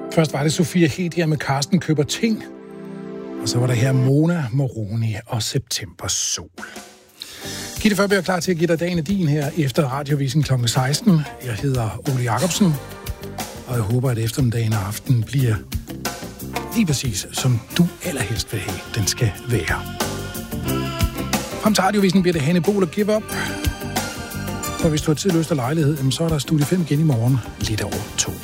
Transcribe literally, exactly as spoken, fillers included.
Først var det Sofia Hedia med Karsten Køber Ting. Og så var der her Mona Moroni og September Sol. Gitte Førby er klar til at give dig dagen af din her efter Radiovisen klokken seksten. Jeg hedder Ole Jacobsen, og jeg håber, at eftermiddagen og aftenen bliver lige præcis, som du allerhelst vil have, den skal være. Frem til Radiovisen bliver det Hanne Bol og Give Up. Og hvis du har tid, lyst og lejlighed, så er der Studie fem igen i morgen, lidt over to.